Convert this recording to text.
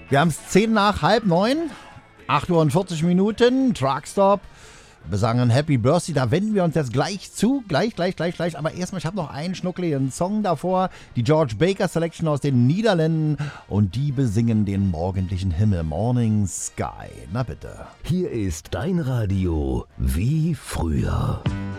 Wir haben es 10 nach halb 9, 8 Uhr und 40 Minuten, Truckstop. Wir sagen Happy Birthday, da wenden wir uns jetzt gleich zu. Gleich. Aber erstmal, ich habe noch einen schnuckligen Song davor. Die George Baker Selection aus den Niederlanden. Und die besingen den morgendlichen Himmel. Morning Sky. Na bitte. Hier ist dein Radio wie früher.